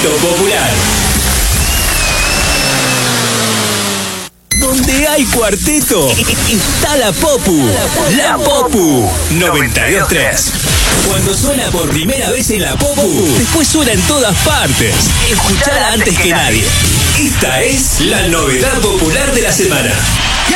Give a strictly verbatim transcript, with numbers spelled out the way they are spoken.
Cuarteto Popular. Donde hay cuarteto, está la Popu. La Popu noventa y dos tres. Cuando suena por primera vez en la Popu, después suena en todas partes. Escuchala antes que nadie. Esta es la novedad popular de la semana.